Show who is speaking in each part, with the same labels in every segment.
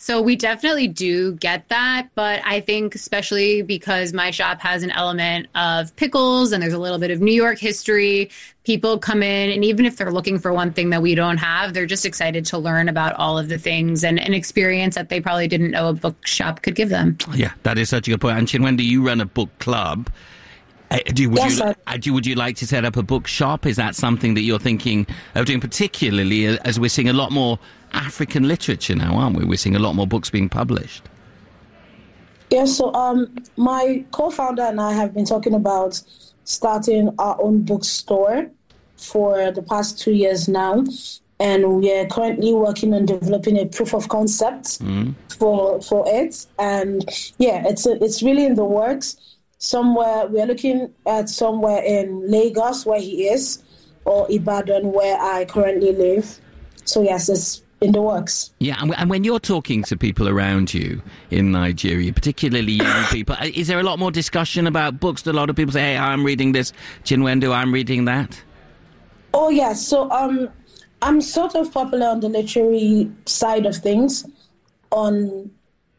Speaker 1: So we definitely do get that, but I think especially because my shop has an element of pickles and there's a little bit of New York history, people come in and even if they're looking for one thing that we don't have, they're just excited to learn about all of the things and an experience that they probably didn't know a bookshop could give them.
Speaker 2: Yeah, that is such a good point. And Chinwendu, you run a book club. Would you like to set up a bookshop? Is that something that you're thinking of doing, particularly as we're seeing a lot more African literature now, aren't we? We're seeing a lot more books being published.
Speaker 3: Yeah, so my co-founder and I have been talking about starting our own bookstore for the past 2 years now. And we are currently working on developing a proof of concept for it. And yeah, it's really in the works. We're looking at somewhere in Lagos where he is, or Ibadan where I currently live. So yes, it's in the works.
Speaker 2: Yeah, and when you're talking to people around you in Nigeria, particularly young people, is there a lot more discussion about books? Do a lot of people say, hey, I'm reading this, Chinwendu, I'm reading that?
Speaker 3: Oh yeah, so I'm sort of popular on the literary side of things on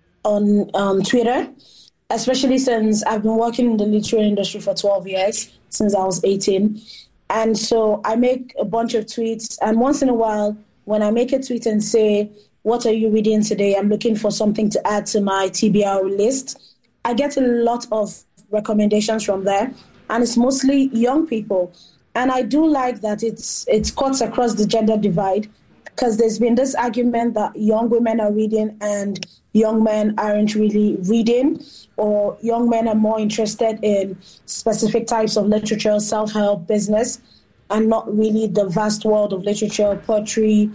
Speaker 3: Twitter. Especially since I've been working in the literary industry for 12 years, since I was 18. And so I make a bunch of tweets. And once in a while, when I make a tweet and say, what are you reading today? I'm looking for something to add to my TBR list. I get a lot of recommendations from there. And it's mostly young people. And I do like that it's cuts across the gender divide, because there's been this argument that young women are reading and young men aren't really reading, or young men are more interested in specific types of literature, self-help, business, and not really the vast world of literature, poetry,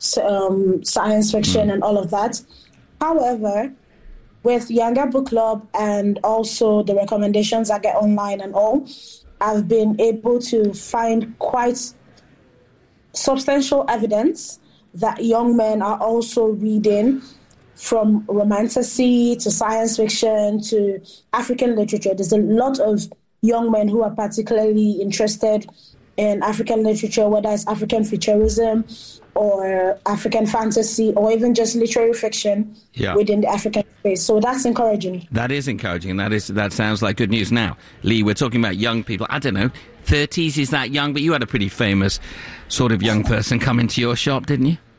Speaker 3: science fiction, and all of that. However, with Yanga Book Club and also the recommendations I get online and all, I've been able to find quite substantial evidence that young men are also reading, from romantasy to science fiction to African literature. There's a lot of young men who are particularly interested in African literature, whether it's African futurism or African fantasy or even just literary fiction within the African space. So that's encouraging.
Speaker 2: That is encouraging. That sounds like good news. Now, Lee, we're talking about young people. I don't know, 30s, is that young? But you had a pretty famous sort of young person come into your shop, didn't you?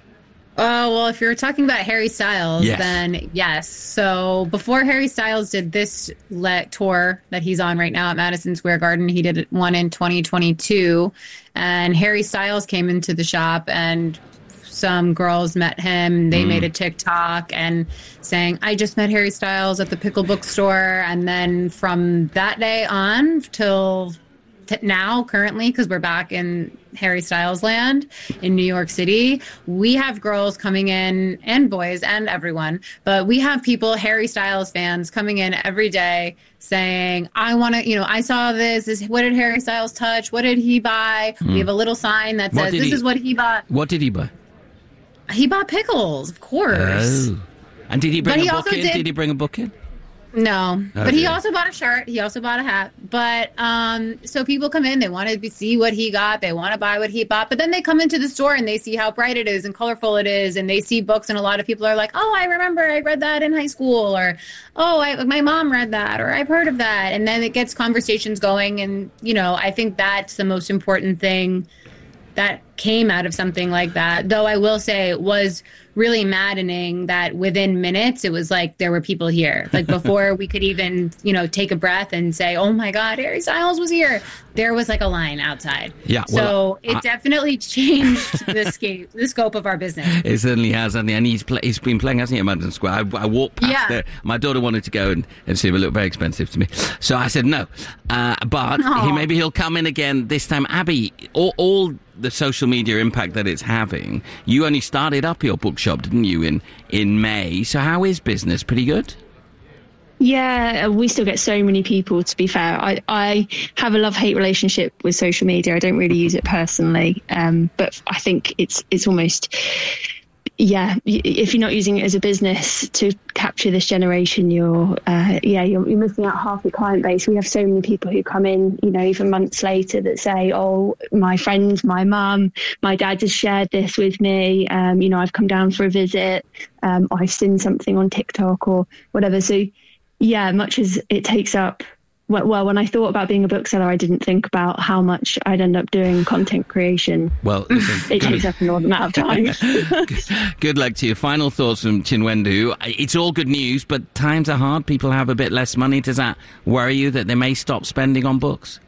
Speaker 1: Well, if you're talking about Harry Styles, then yes. So before Harry Styles did this tour that he's on right now at Madison Square Garden, he did one in 2022. And Harry Styles came into the shop and some girls met him. They made a TikTok and saying, I just met Harry Styles at the Pickle Bookstore. And then from that day on till now, currently, because we're back in Harry Styles land in New York City, we have girls coming in and boys and everyone, but we have people, Harry Styles fans, coming in every day saying, I want to, I saw this, what did Harry Styles touch? What did he buy? We have a little sign that says, this is what he bought.
Speaker 2: What did he buy?
Speaker 1: He bought pickles, of course.
Speaker 2: Oh. And did he bring a book in? Did he bring a book in?
Speaker 1: No, but he also bought a shirt. He also bought a hat. But so people come in, they want to see what he got. They want to buy what he bought. But then they come into the store and they see how bright it is and colorful it is. And they see books. And a lot of people are like, oh, I remember I read that in high school. Or, oh, my mom read that. Or I've heard of that. And then it gets conversations going. And, I think that's the most important thing that came out of something like that. Though I will say it was really maddening that within minutes it was like there were people here. Like before we could even, take a breath and say, oh my God, Harry Styles was here. There was like a line outside.
Speaker 2: Yeah.
Speaker 1: So it definitely changed the scope of our business.
Speaker 2: It certainly has, and he's been playing, hasn't he, at Madison Square? I walked past there. My daughter wanted to go and see him. It looked very expensive to me. So I said no. But maybe he'll come in again this time. Abby, all the social media impact that it's having, you only started up your bookshop, didn't you, in May? So how is business? Pretty good?
Speaker 4: Yeah, we still get so many people, to be fair. I have a love-hate relationship with social media. I don't really use it personally, but I think it's almost if you're not using it as a business to capture this generation, you're missing out half your client base. We have so many people who come in, even months later that say, oh, my friend, my mum, my dad just shared this with me. I've come down for a visit. I've seen something on TikTok or whatever. So much as it takes up, well, when I thought about being a bookseller, I didn't think about how much I'd end up doing content creation.
Speaker 2: Well, listen,
Speaker 4: it takes up an odd amount of time.
Speaker 2: Good luck to you. Final thoughts from Chinwendu. It's all good news, but times are hard. People have a bit less money. Does that worry you that they may stop spending on books?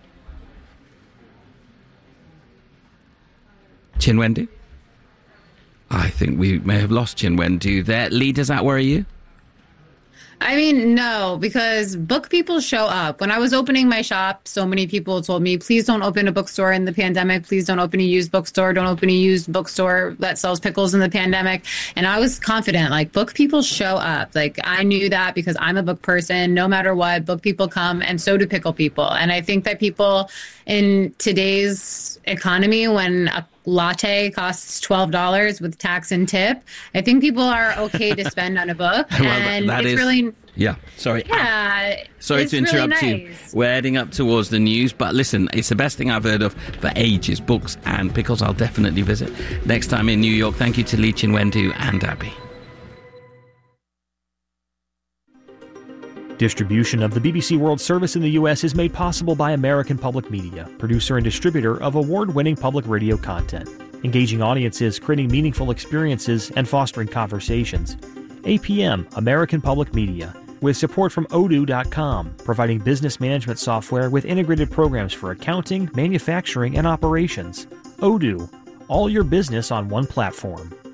Speaker 2: Chinwendu? I think we may have lost Chinwendu there. Lee, does that worry you?
Speaker 1: I mean, no, because book people show up. When I was opening my shop, so many people told me, please don't open a bookstore in the pandemic. Please don't open a used bookstore. Don't open a used bookstore that sells pickles in the pandemic. And I was confident, like, book people show up. Like, I knew that because I'm a book person. No matter what, book people come, and so do pickle people. And I think that people in today's economy, when a latte costs $12 with tax and tip, I think people are okay to spend on a book. And it's really...
Speaker 2: Yeah, sorry.
Speaker 1: Yeah.
Speaker 2: Sorry to interrupt you. We're heading up towards the news, but listen, it's the best thing I've heard of for ages. Books and pickles, I'll definitely visit next time in New York. Thank you to Lee Chinwendu and Abby.
Speaker 5: Distribution of the BBC World Service in the U.S. is made possible by American Public Media, producer and distributor of award-winning public radio content, engaging audiences, creating meaningful experiences, and fostering conversations. APM, American Public Media, with support from Odoo.com, providing business management software with integrated programs for accounting, manufacturing, and operations. Odoo, all your business on one platform.